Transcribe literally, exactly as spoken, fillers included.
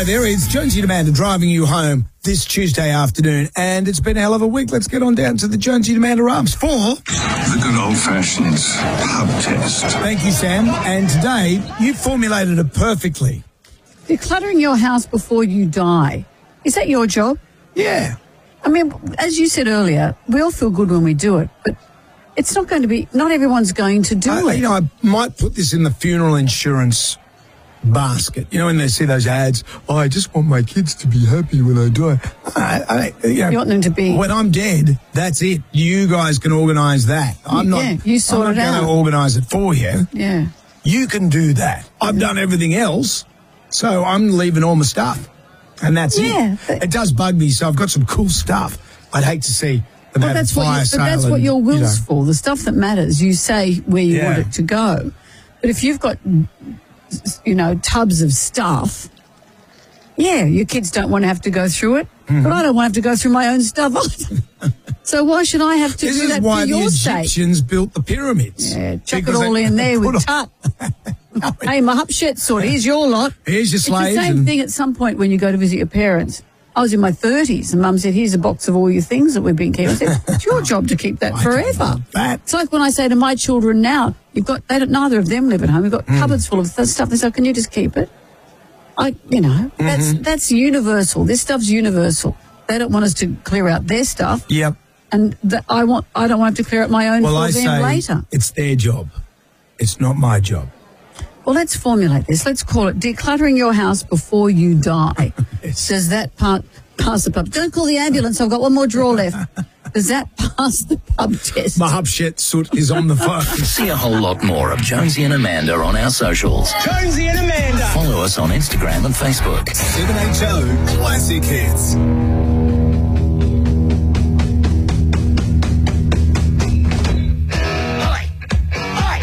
Hi there, it's Jonesy and Amanda driving you home this Tuesday afternoon, and it's been a hell of a week. Let's get on down to the Jonesy and Amanda arms for the good old-fashioned pub test. Thank you, Sam. And today, you formulated it perfectly. Decluttering your house before you die. Is that your job? Yeah. I mean, as you said earlier, we all feel good when we do it, but it's not going to be, not everyone's going to do I, it. You know, I might put this in the funeral insurance basket. You know, when they see those ads, oh, I just want my kids to be happy when I die. I, I, you know, You want them to be... When I'm dead, that's it. You guys can organise that. I'm not, yeah, you sort I'm it not out. going to organise it for you. Yeah. You can do that. I've done everything else, so I'm leaving all my stuff. And that's Yeah, it. but- It does bug me, so I've got some cool stuff. I'd hate to see them Well, have that's a what, fire you, sale. but that's what and, your will's you know. for. The stuff that matters, you say where you Yeah. want it to go. But if you've got, you know, tubs of stuff, yeah, your kids don't want to have to go through it, Mm-hmm. but I don't want to have to go through my own stuff either. So why should I have to This do is that why for the your sake? Egyptians built the pyramids. Yeah, chuck it Because all they in there put with all- tut. Hey, my hup shit sort. Here's your lot. Here's your It's the slaves. same and- thing at some point when you go to visit your parents. I was in my thirties and Mum said, here's a box of all your things that we've been keeping. I said, it's your job to keep that I don't forever. want that. It's like when I say to my children now, you've got, they don't, neither of them live at home. We've got Mm. cupboards full of th- stuff. They say, can you just keep it? I, you know, Mm-hmm. that's, that's universal. This stuff's universal. They don't want us to clear out their stuff. Yep. And that I want, I don't want to clear out my own Well, for I them say later. it's their job. It's not my job. Well, let's formulate this. Let's call it decluttering your house before you die. Yes. Does that part pass the pub? Don't call the ambulance. I've got one more drawer left. Does that pass the pub test? My hubshet soot is on the phone. See a whole lot more of Jonesy and Amanda on our socials. Jonesy and Amanda. Follow us on Instagram and Facebook. seven H O Classic Hits.